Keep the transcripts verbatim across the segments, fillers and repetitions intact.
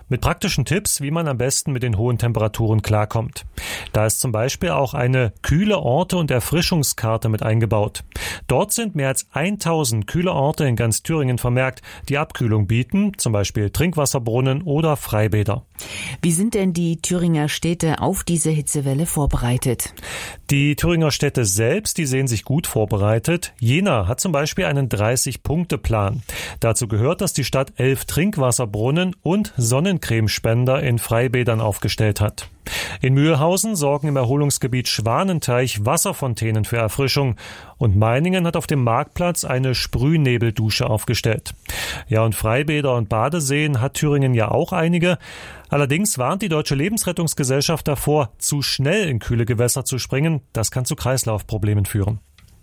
mit praktischen Tipps, wie man am besten mit den hohen Temperaturen klarkommt. Da ist zum Beispiel auch eine kühle Orte- und Erfrischungskarte mit eingebaut. Dort sind mehr als tausend kühle Orte in ganz Thüringen vermerkt, die Abkühlung bieten, zum Beispiel Trinkwasserbrunnen oder Freibäder. Wie sind denn die Thüringer Städte auf diese Hitzewelle vorbereitet? Die Thüringer Städte selbst, die sehen sich gut vorbereitet. Jena hat zum Beispiel einen dreißig-Punkte-Plan. Dazu gehört, dass die Stadt elf Trinkwasserbrunnen und Sonnencremespender in Freibädern aufgestellt hat. In Mühlhausen sorgen im Erholungsgebiet Schwanenteich Wasserfontänen für Erfrischung und Meiningen hat auf dem Marktplatz eine Sprühnebeldusche aufgestellt. Ja, und Freibäder und Badeseen hat Thüringen ja auch einige. Allerdings warnt die Deutsche Lebensrettungsgesellschaft davor, zu schnell in kühle Gewässer zu springen. Das kann zu Kreislaufproblemen führen.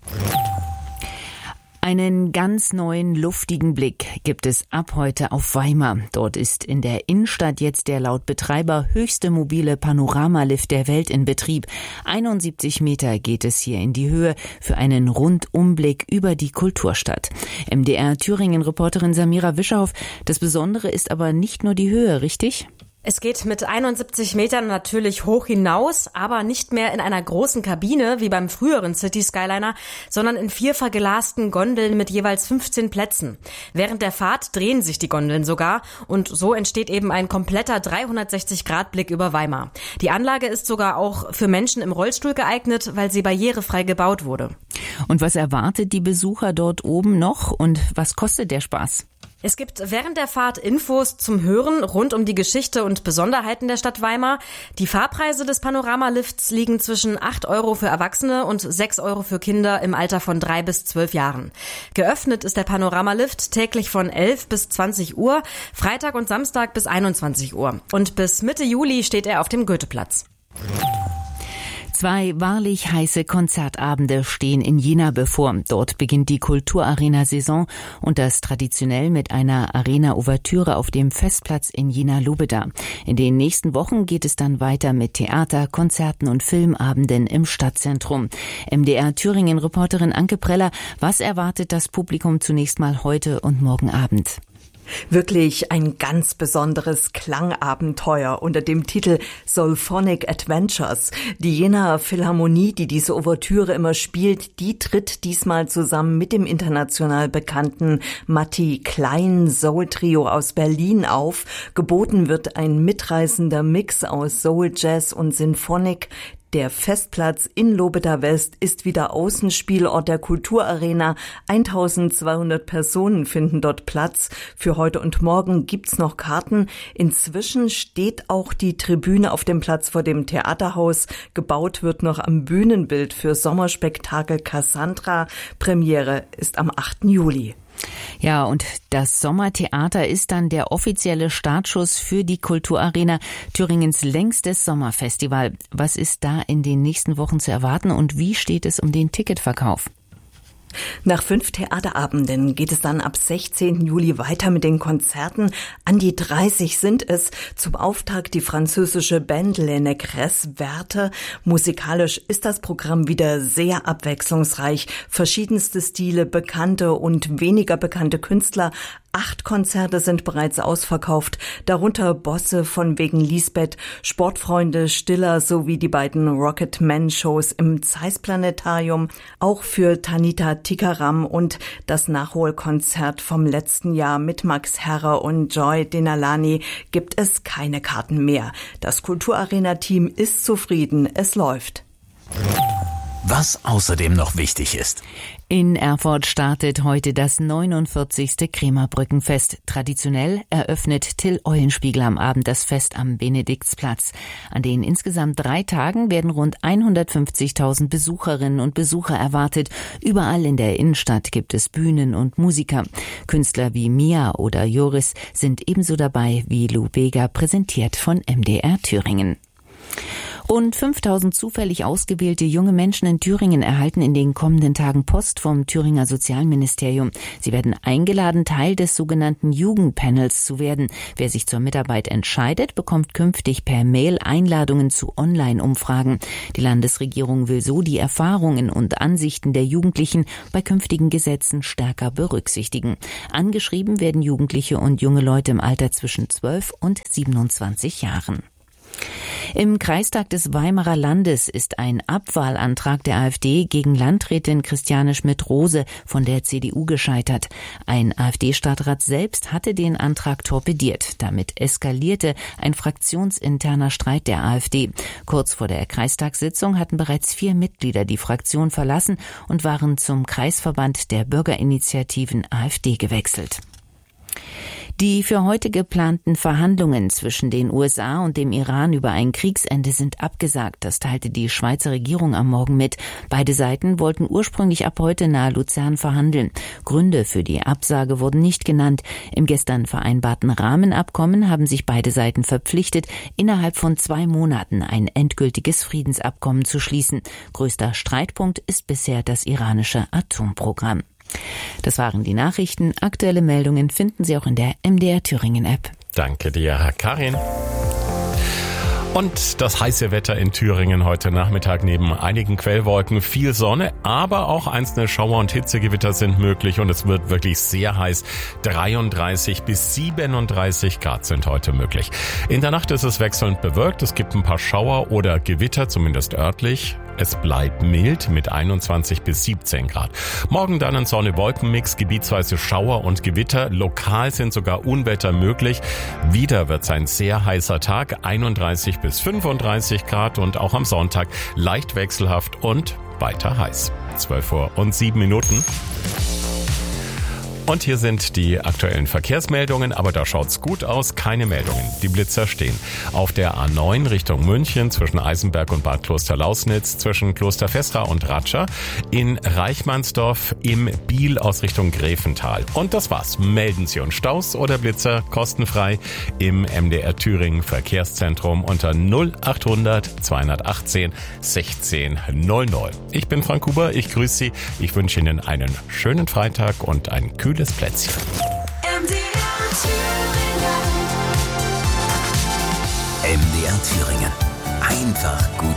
Einen ganz neuen, luftigen Blick gibt es ab heute auf Weimar. Dort ist in der Innenstadt jetzt der laut Betreiber höchste mobile Panoramalift der Welt in Betrieb. einundsiebzig Meter geht es hier in die Höhe für einen Rundumblick über die Kulturstadt. M D R Thüringen-Reporterin Samira Wischerhoff, das Besondere ist aber nicht nur die Höhe, richtig? Es geht mit einundsiebzig Metern natürlich hoch hinaus, aber nicht mehr in einer großen Kabine wie beim früheren City Skyliner, sondern in vier verglasten Gondeln mit jeweils fünfzehn Plätzen. Während der Fahrt drehen sich die Gondeln sogar und so entsteht eben ein kompletter dreihundertsechzig Grad Blick über Weimar. Die Anlage ist sogar auch für Menschen im Rollstuhl geeignet, weil sie barrierefrei gebaut wurde. Und was erwartet die Besucher dort oben noch und was kostet der Spaß? Es gibt während der Fahrt Infos zum Hören rund um die Geschichte und Besonderheiten der Stadt Weimar. Die Fahrpreise des Panoramalifts liegen zwischen acht Euro für Erwachsene und sechs Euro für Kinder im Alter von drei bis zwölf Jahren. Geöffnet ist der Panoramalift täglich von elf bis zwanzig Uhr, Freitag und Samstag bis einundzwanzig Uhr. Und bis Mitte Juli steht er auf dem Goetheplatz. Zwei wahrlich heiße Konzertabende stehen in Jena bevor. Dort beginnt die Kulturarena-Saison und das traditionell mit einer Arena-Ouvertüre auf dem Festplatz in Jena-Lobeda. In den nächsten Wochen geht es dann weiter mit Theater, Konzerten und Filmabenden im Stadtzentrum. M D R Thüringen-Reporterin Anke Preller, was erwartet das Publikum zunächst mal heute und morgen Abend? Wirklich ein ganz besonderes Klangabenteuer unter dem Titel Soulphonic Adventures. Die Jenaer Philharmonie, die diese Ouvertüre immer spielt, die tritt diesmal zusammen mit dem international bekannten Matti Klein Soul Trio aus Berlin auf. Geboten wird ein mitreißender Mix aus Soul, Jazz und Sinfonik. Der Festplatz in Lobeda West ist wieder Außenspielort der Kulturarena. eintausendzweihundert Personen finden dort Platz. Für heute und morgen gibt's noch Karten. Inzwischen steht auch die Tribüne auf dem Platz vor dem Theaterhaus. Gebaut wird noch am Bühnenbild für Sommerspektakel Cassandra. Premiere ist am achten Juli. Ja, und das Sommertheater ist dann der offizielle Startschuss für die Kulturarena, Thüringens längstes Sommerfestival. Was ist da in den nächsten Wochen zu erwarten und wie steht es um den Ticketverkauf? Nach fünf Theaterabenden geht es dann ab sechzehnten Juli weiter mit den Konzerten. An die dreißig sind es. Zum Auftakt die französische Band Les Negresses Werte. Musikalisch ist das Programm wieder sehr abwechslungsreich. Verschiedenste Stile, bekannte und weniger bekannte Künstler. Acht Konzerte sind bereits ausverkauft, darunter Bosse von Wegen Lisbeth, Sportfreunde Stiller sowie die beiden Rocketman-Shows im Zeiss-Planetarium. Auch für Tanita Tikaram und das Nachholkonzert vom letzten Jahr mit Max Herrer und Joy Denalani gibt es keine Karten mehr. Das Kulturarena-Team ist zufrieden, es läuft. Was außerdem noch wichtig ist. In Erfurt startet heute das neunundvierzigste Krämerbrückenfest. Traditionell eröffnet Till Eulenspiegel am Abend das Fest am Benediktsplatz. An den insgesamt drei Tagen werden rund hundertfünfzigtausend Besucherinnen und Besucher erwartet. Überall in der Innenstadt gibt es Bühnen und Musiker. Künstler wie Mia oder Joris sind ebenso dabei wie Lou Bega, präsentiert von M D R Thüringen. Und fünftausend zufällig ausgewählte junge Menschen in Thüringen erhalten in den kommenden Tagen Post vom Thüringer Sozialministerium. Sie werden eingeladen, Teil des sogenannten Jugendpanels zu werden. Wer sich zur Mitarbeit entscheidet, bekommt künftig per Mail Einladungen zu Online-Umfragen. Die Landesregierung will so die Erfahrungen und Ansichten der Jugendlichen bei künftigen Gesetzen stärker berücksichtigen. Angeschrieben werden Jugendliche und junge Leute im Alter zwischen zwölf und siebenundzwanzig Jahren. Im Kreistag des Weimarer Landes ist ein Abwahlantrag der AfD gegen Landrätin Christiane Schmidt-Rose von der C D U gescheitert. Ein AfD-Stadtrat selbst hatte den Antrag torpediert. Damit eskalierte ein fraktionsinterner Streit der AfD. Kurz vor der Kreistagssitzung hatten bereits vier Mitglieder die Fraktion verlassen und waren zum Kreisverband der Bürgerinitiativen AfD gewechselt. Die für heute geplanten Verhandlungen zwischen den U S A und dem Iran über ein Kriegsende sind abgesagt. Das teilte die Schweizer Regierung am Morgen mit. Beide Seiten wollten ursprünglich ab heute nahe Luzern verhandeln. Gründe für die Absage wurden nicht genannt. Im gestern vereinbarten Rahmenabkommen haben sich beide Seiten verpflichtet, innerhalb von zwei Monaten ein endgültiges Friedensabkommen zu schließen. Größter Streitpunkt ist bisher das iranische Atomprogramm. Das waren die Nachrichten. Aktuelle Meldungen finden Sie auch in der M D R Thüringen App. Danke dir, Karin. Und das heiße Wetter in Thüringen heute Nachmittag neben einigen Quellwolken, viel Sonne, aber auch einzelne Schauer und Hitzegewitter sind möglich und es wird wirklich sehr heiß. dreiunddreißig bis siebenunddreißig Grad sind heute möglich. In der Nacht ist es wechselnd bewölkt, es gibt ein paar Schauer oder Gewitter, zumindest örtlich. Es bleibt mild mit einundzwanzig bis siebzehn Grad. Morgen dann ein Sonne-Wolken-Mix, gebietsweise Schauer und Gewitter. Lokal sind sogar Unwetter möglich. Wieder wird es ein sehr heißer Tag, einunddreißig bis fünfunddreißig Grad und auch am Sonntag leicht wechselhaft und weiter heiß. zwölf Uhr und sieben Minuten. Und hier sind die aktuellen Verkehrsmeldungen, aber da schaut's gut aus, keine Meldungen. Die Blitzer stehen auf der A neun Richtung München zwischen Eisenberg und Bad Klosterlausnitz, zwischen Klosterfestra und Ratscha, in Reichmannsdorf, im Biel aus Richtung Gräfental. Und das war's. Melden Sie uns Staus oder Blitzer kostenfrei im M D R Thüringen Verkehrszentrum unter null achthundert zweihundertachtzehn sechzehn null null. Ich bin Frank Huber, ich grüße Sie, ich wünsche Ihnen einen schönen Freitag und ein kühles Plätzchen. M D R Thüringen. Einfach gut.